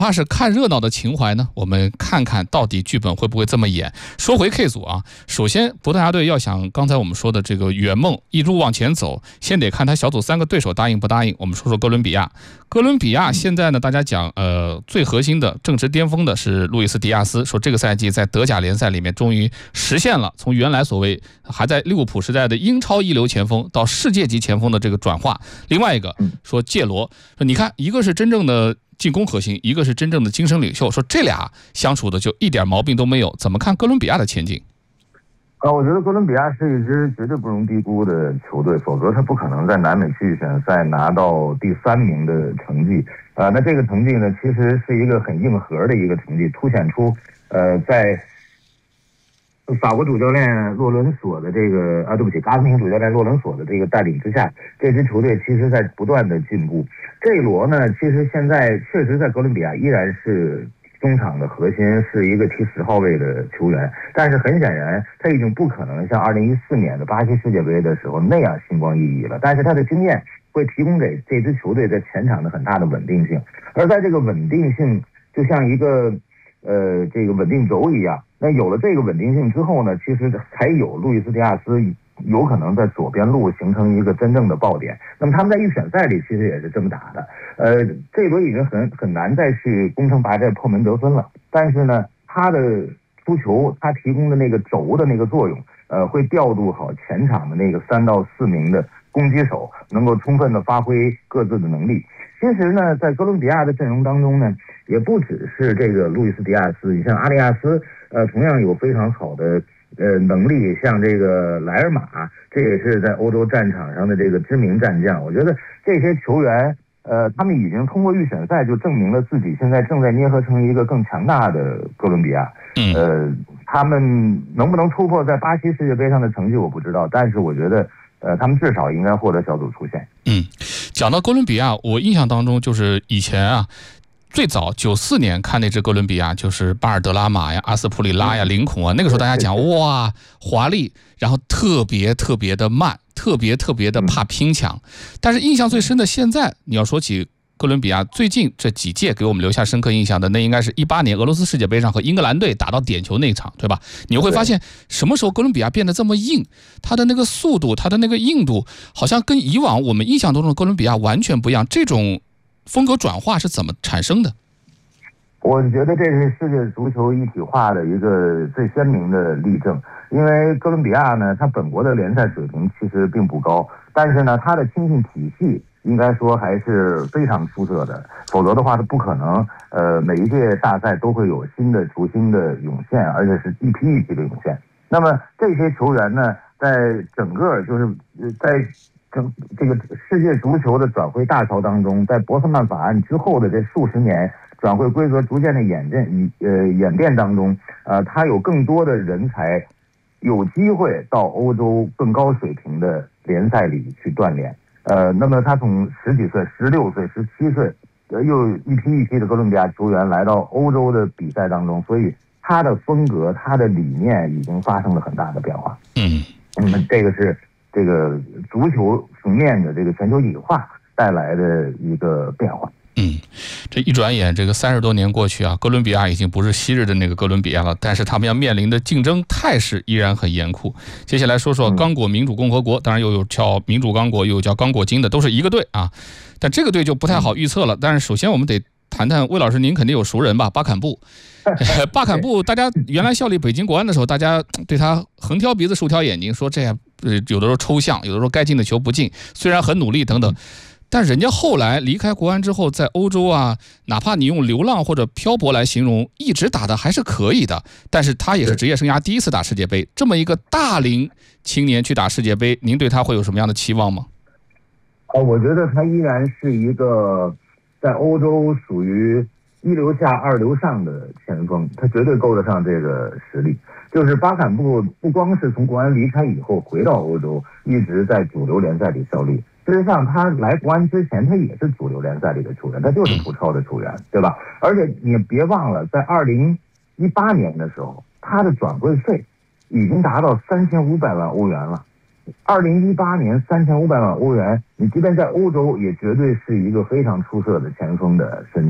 怕是看热闹的情怀呢？我们看看到底剧本会不会这么演。说回 K 组啊，首先葡萄牙队要想刚才我们说的这个圆梦一路往前走，先得看他小组3个对手答应不答应。我们说说哥伦比亚。哥伦比亚现在呢，大家讲最核心的正值巅峰的是路易斯迪亚斯，说这个赛季在德甲联赛里面终于实现了从原来所谓还在利物浦时代的英超一流前锋到世界级前锋的这个转化。另外一个说介罗，说你看一个是真正的进攻核心，一个是真正的精神领袖，说这俩相处的就一点毛病都没有。怎么看哥伦比亚的前景？ 我觉得哥伦比亚是一支绝对不容低估的球队，否则他不可能在南美区域选赛拿到第3名的成绩。那这个成绩呢，其实是一个很硬核的一个成绩，凸显出在法国主教练洛伦索的这个阿根廷主教练洛伦索的这个带领之下，这支球队其实在不断的进步。这一罗呢，其实现在确实在哥伦比亚依然是中场的核心，是一个踢10号位的球员，但是很显然他已经不可能像2014年的巴西世界杯的时候那样星光熠熠了，但是他的经验会提供给这支球队在前场的很大的稳定性，而在这个稳定性就像一个这个稳定轴一样，那有了这个稳定性之后呢，其实才有路易斯迪亚斯有可能在左边路形成一个真正的爆点。那么他们在预选赛里其实也是这么打的，这一轮已经很难再去攻城拔寨破门得分了，但是呢，他的出球他提供的那个轴的那个作用，会调度好前场的那个3到4名的攻击手，能够充分的发挥各自的能力。其实呢，在哥伦比亚的阵容当中呢，也不只是这个路易斯迪亚斯，你像阿里亚斯，同样有非常好的能力，像这个莱尔马，这也是在欧洲战场上的这个知名战将。我觉得这些球员，他们已经通过预选赛就证明了自己，现在正在捏合成一个更强大的哥伦比亚。他们能不能突破在巴西世界杯上的成绩我不知道，但是我觉得他们至少应该获得小组出线。 讲到哥伦比亚，我印象当中就是以前啊，最早94年看那支哥伦比亚，就是巴尔德拉马呀、阿斯普里拉呀、林孔啊，那个时候大家讲哇华丽，然后特别特别的慢，特别特别的怕拼抢。但是印象最深的，现在你要说起哥伦比亚最近这几届给我们留下深刻印象的，那应该是18年俄罗斯世界杯上和英格兰队打到点球那一场，对吧？你会发现什么时候哥伦比亚变得这么硬，他的那个速度，他的那个硬度，好像跟以往我们印象当中的哥伦比亚完全不一样。这种风格转化是怎么产生的？ 我觉得这是世界足球一体化的一个最鲜明的例证。因为哥伦比亚呢，它本国的联赛水平其实并不高，但是呢，它的青训体系应该说还是非常出色的，否则的话它不可能每一届大赛都会有新的球星的涌现，而且是一批一批的涌现。那么这些球员呢，在整个就是在这个世界足球的转会大潮当中，在博斯曼法案之后的这数十年转会规则逐渐的演变当中，他有更多的人才有机会到欧洲更高水平的联赛里去锻炼。那么他从10几岁、16岁、17岁，又一批一批的哥伦比亚球员来到欧洲的比赛当中，所以他的风格、他的理念已经发生了很大的变化。那么这个是这个足球层面的这个全球异化带来的一个变化。 这一转眼，这个30多年过去啊，哥伦比亚已经不是昔日的那个哥伦比亚了，但是他们要面临的竞争态势依然很严酷。接下来说说刚果民主共和国，当然又有叫民主刚果，又有叫刚果金的，都是一个队啊，但这个队就不太好预测了。但是首先我们得谈谈，魏老师您肯定有熟人吧？巴坎布，巴坎布，大家原来效力北京国安的时候，大家对他横挑鼻子竖挑眼睛，说这有的时候抽象，有的时候该进的球不进，虽然很努力等等。但人家后来离开国安之后，在欧洲啊，哪怕你用流浪或者漂泊来形容，一直打的还是可以的。但是他也是职业生涯第一次打世界杯，这么一个大龄青年去打世界杯，您对他会有什么样的期望吗？ 我觉得他依然是一个在欧洲属于1流下2流上的前锋，他绝对够得上这个实力。就是巴坎布不光是从国安离开以后回到欧洲，一直在主流联赛里效力。事实上，他来国安之前，他也是主流联赛里的球员，他就是葡超的球员，对吧？而且你别忘了，在2018年的时候，他的转会费已经达到3500万欧元了。2018年3500万欧元，你即便在欧洲，也绝对是一个非常出色的前锋的身价。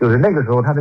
就是那个时候他的